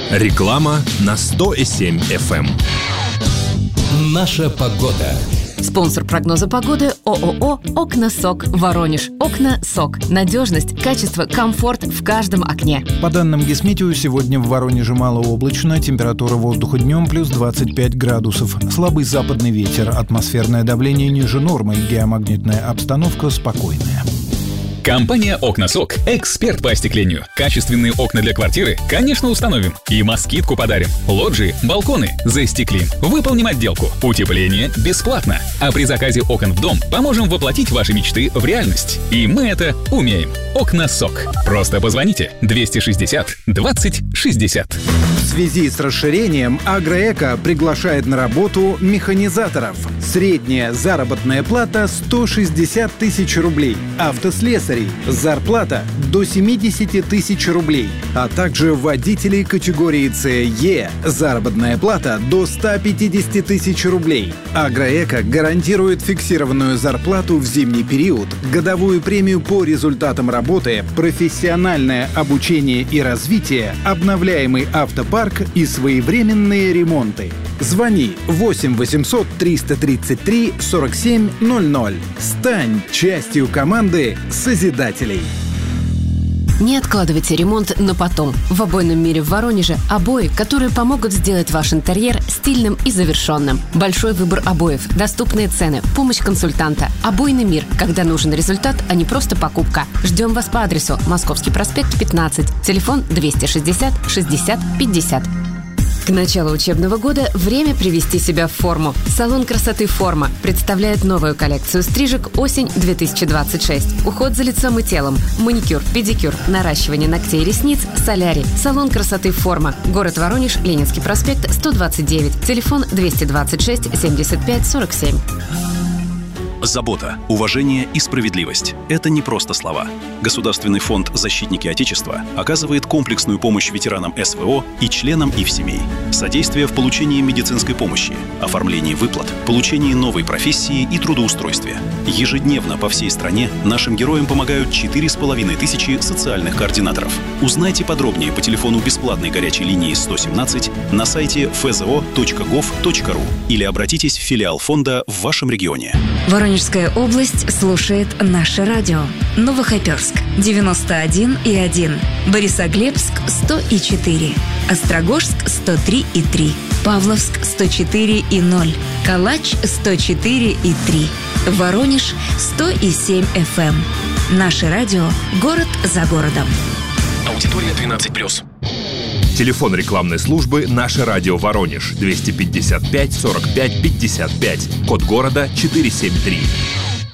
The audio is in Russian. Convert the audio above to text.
Реклама на 100,7 FM. Наша погода. Спонсор прогноза погоды ООО «Окна СОК Воронеж». Окна СОК. Надежность, качество, комфорт в каждом окне. По данным Гисметео, сегодня в Воронеже малооблачно, температура воздуха днем плюс 25 градусов. Слабый западный ветер, атмосферное давление ниже нормы, геомагнитная обстановка спокойная. Компания «Окна СОК» – эксперт по остеклению. Качественные окна для квартиры, конечно, установим. И москитку подарим. Лоджии, балконы застеклим. Выполним отделку. Утепление бесплатно. А при заказе окон в дом поможем воплотить ваши мечты в реальность. И мы это умеем. «Окна СОК». Просто позвоните 260 20 60. В связи с расширением «Агроэко» приглашает на работу механизаторов. Средняя заработная плата – 160 тысяч рублей. Автослесарей – зарплата до 70 тысяч рублей. А также водителей категории СЕ – заработная плата до 150 тысяч рублей. «Агроэко» гарантирует фиксированную зарплату в зимний период, годовую премию по результатам работы, профессиональное обучение и развитие, обновляемый автопарк и своевременные ремонты. Звони 8 800 333 47 00. Стань частью команды созидателей. Не откладывайте ремонт на потом. В обойном мире в Воронеже обои, которые помогут сделать ваш интерьер стильным и завершенным. Большой выбор обоев, доступные цены, помощь консультанта. Обойный мир, когда нужен результат, а не просто покупка. Ждем вас по адресу Московский проспект, 15. Телефон 260 60 50. К началу учебного года время привести себя в форму. Салон красоты «Форма» представляет новую коллекцию стрижек «Осень 2026». Уход за лицом и телом, маникюр, педикюр, наращивание ногтей и ресниц, солярий. Салон красоты «Форма». Город Воронеж, Ленинский проспект, 129. Телефон 226 75 47. Забота, уважение и справедливость – это не просто слова. Государственный фонд «Защитники Отечества» оказывает комплексную помощь ветеранам СВО и членам их семей. Содействие в получении медицинской помощи, оформлении выплат, получении новой профессии и трудоустройстве. Ежедневно по всей стране нашим героям помогают 4500 социальных координаторов. Узнайте подробнее по телефону бесплатной горячей линии 117 на сайте fzo.gov.ru или обратитесь в филиал фонда в вашем регионе. Воронежская область слушает наше радио. Новохоперск 91,1, Борисоглебск 100,4, Острогожск 103,3, Павловск 104,0, Калач 104,3, Воронеж 100,7 FM. Наше радио «Город за городом». Аудитория 12+. Телефон рекламной службы «Наше радио Воронеж» 255 45 55. Код города 473.